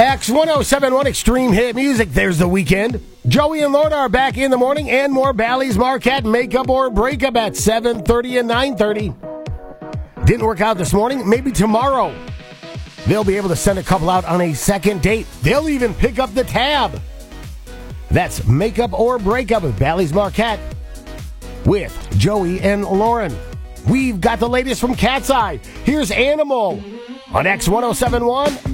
X1071 Extreme Hit Music. There's the weekend. Joey and Lorna are back in the morning, and more Bally's Marquette Makeup or Breakup at 7:30 and 9:30. Didn't work out this morning. Maybe tomorrow they'll be able to send a couple out on a second date. They'll even pick up the tab. That's Makeup or Breakup with Bally's Marquette with Joey and Lauren. We've got the latest from Cat's Eye. Here's Animal on X1071.